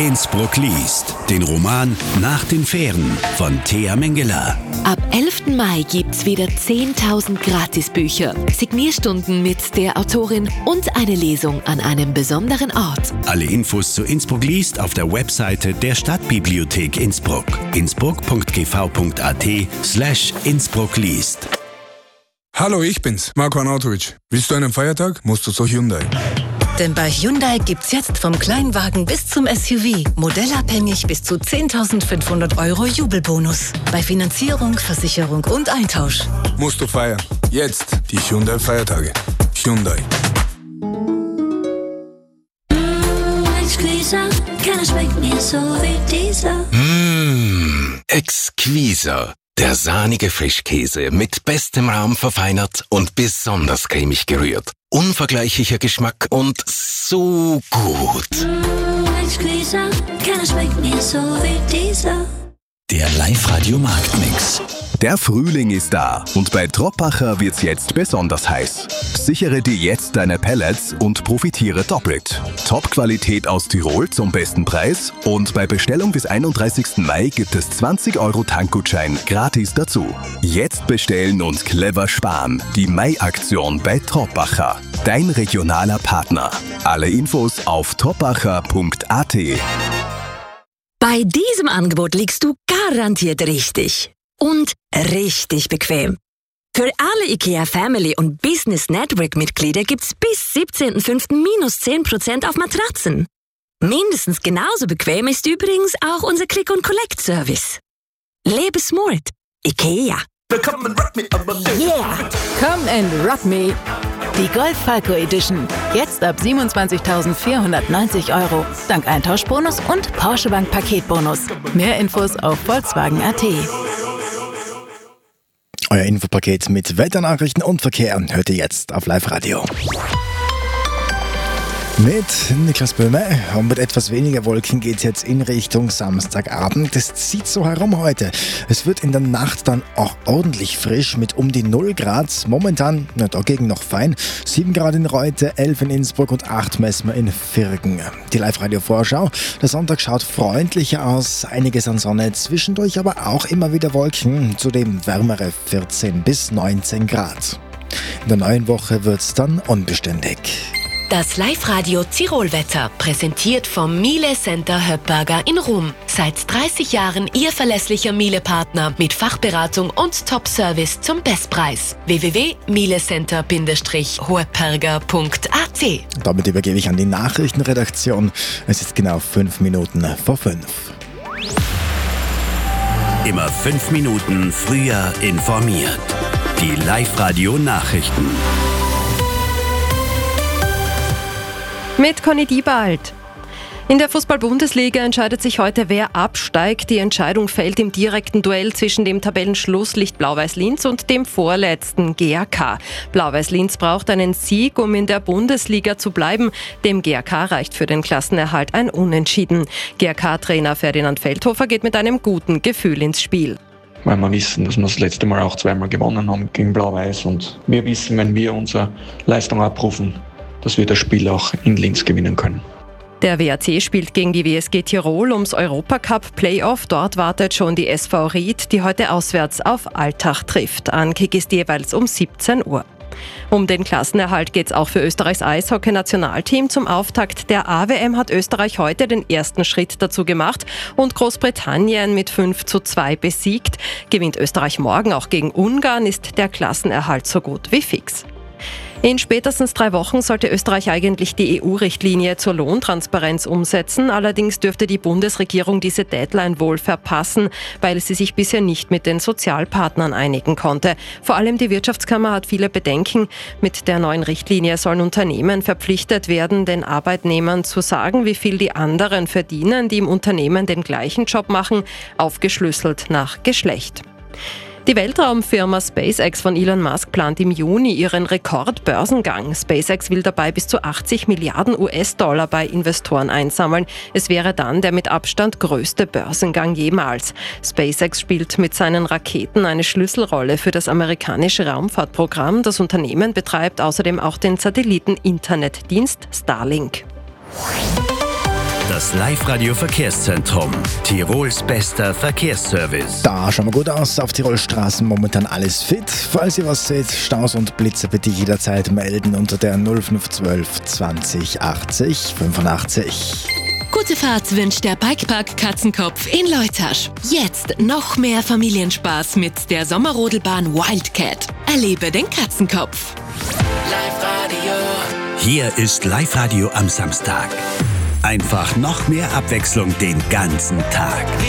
Innsbruck liest. Den Roman Nach den Fähren von Thea Mengele. Ab 11. Mai gibt's wieder 10.000 Gratisbücher, Signierstunden mit der Autorin und eine Lesung an einem besonderen Ort. Alle Infos zu Innsbruck liest auf der Webseite der Stadtbibliothek Innsbruck. innsbruck.gv.at/Innsbruck liest. Hallo, ich bin's, Marko Arnautovic. Willst du einen Feiertag? Musst du zu Hyundai. Denn bei Hyundai gibt's jetzt vom Kleinwagen bis zum SUV modellabhängig bis zu 10.500 € Jubelbonus. Bei Finanzierung, Versicherung und Eintausch. Musst du feiern. Jetzt die Hyundai-Feiertage. Hyundai. Keiner schmeckt mir so wie dieser. Exquisa. Der sahnige Frischkäse mit bestem Rahm verfeinert und besonders cremig gerührt. Unvergleichlicher Geschmack und so gut. Exquisa. Keiner schmeckt mir so wie dieser. Der Live-Radio-Marktmix. Der Frühling ist da und bei Troppacher wird's jetzt besonders heiß. Sichere dir jetzt deine Pellets und profitiere doppelt. Top-Qualität aus Tirol zum besten Preis und bei Bestellung bis 31. Mai gibt es 20 € Tankgutschein gratis dazu. Jetzt bestellen und clever sparen. Die Mai-Aktion bei Troppacher. Dein regionaler Partner. Alle Infos auf troppacher.at. Bei diesem Angebot liegst du garantiert richtig. Und richtig bequem. Für alle IKEA Family und Business Network Mitglieder gibt's bis 17.05. minus 10% auf Matratzen. Mindestens genauso bequem ist übrigens auch unser Click-and-Collect-Service. Lebe smart. IKEA. Yeah! Come and rock me! Die Golf Falco Edition. Jetzt ab 27.490 €. Dank Eintauschbonus und Porsche Bank Paketbonus. Mehr Infos auf Volkswagen.at. Euer Infopaket mit Wetternachrichten und Verkehr hört ihr jetzt auf Live-Radio. Mit Niklas Böhme und mit etwas weniger Wolken geht es jetzt in Richtung Samstagabend. Es zieht so herum heute. Es wird in der Nacht dann auch ordentlich frisch mit um die 0 Grad. Momentan, dagegen noch fein. 7 Grad in Reute, 11 in Innsbruck und 8 messen wir in Virgen. Die Live-Radio-Vorschau. Der Sonntag schaut freundlicher aus. Einiges an Sonne, zwischendurch aber auch immer wieder Wolken. Zudem wärmere 14 bis 19 Grad. In der neuen Woche wird es dann unbeständig. Das Live-Radio Tirol-Wetter, präsentiert vom Miele Center Höppberger in Rum. Seit 30 Jahren Ihr verlässlicher Miele-Partner mit Fachberatung und Top-Service zum Bestpreis. www.mielecenter-hoepperger.at. Damit übergebe ich an die Nachrichtenredaktion. Es ist genau 5 Minuten vor 5. Immer 5 Minuten früher informiert. Die Live-Radio-Nachrichten. Mit Conny Diebald. In der Fußball-Bundesliga entscheidet sich heute, wer absteigt. Die Entscheidung fällt im direkten Duell zwischen dem Tabellenschlusslicht Blau-Weiß Linz und dem vorletzten GAK. Blau-Weiß Linz braucht einen Sieg, um in der Bundesliga zu bleiben. Dem GAK reicht für den Klassenerhalt ein Unentschieden. GAK-Trainer Ferdinand Feldhofer geht mit einem guten Gefühl ins Spiel. Weil wir wissen, dass wir das letzte Mal auch zweimal gewonnen haben gegen Blau-Weiß. Und wir wissen, wenn wir unsere Leistung abrufen, dass wir das Spiel auch in Linz gewinnen können. Der WAC spielt gegen die WSG Tirol ums Europacup-Playoff. Dort wartet schon die SV Ried, die heute auswärts auf Altach trifft. Ankick ist jeweils um 17 Uhr. Um den Klassenerhalt geht es auch für Österreichs Eishockey-Nationalteam. Zum Auftakt der AWM hat Österreich heute den ersten Schritt dazu gemacht und Großbritannien mit 5:2 besiegt. Gewinnt Österreich morgen auch gegen Ungarn, ist der Klassenerhalt so gut wie fix. In spätestens 3 Wochen sollte Österreich eigentlich die EU-Richtlinie zur Lohntransparenz umsetzen. Allerdings dürfte die Bundesregierung diese Deadline wohl verpassen, weil sie sich bisher nicht mit den Sozialpartnern einigen konnte. Vor allem die Wirtschaftskammer hat viele Bedenken. Mit der neuen Richtlinie sollen Unternehmen verpflichtet werden, den Arbeitnehmern zu sagen, wie viel die anderen verdienen, die im Unternehmen den gleichen Job machen, aufgeschlüsselt nach Geschlecht. Die Weltraumfirma SpaceX von Elon Musk plant im Juni ihren Rekordbörsengang. SpaceX will dabei bis zu 80 Milliarden US-Dollar bei Investoren einsammeln. Es wäre dann der mit Abstand größte Börsengang jemals. SpaceX spielt mit seinen Raketen eine Schlüsselrolle für das amerikanische Raumfahrtprogramm. Das Unternehmen betreibt außerdem auch den Satelliten-Internetdienst Starlink. Das Live-Radio Verkehrszentrum. Tirols bester Verkehrsservice. Da schauen wir gut aus. Auf Tirolstraßen momentan alles fit. Falls ihr was seht, Staus und Blitze bitte jederzeit melden unter der 0512 20 80 85. Gute Fahrt wünscht der Bikepark Katzenkopf in Leutasch. Jetzt noch mehr Familienspaß mit der Sommerrodelbahn Wildcat. Erlebe den Katzenkopf. Live-Radio. Hier ist Live-Radio am Samstag. Einfach noch mehr Abwechslung den ganzen Tag.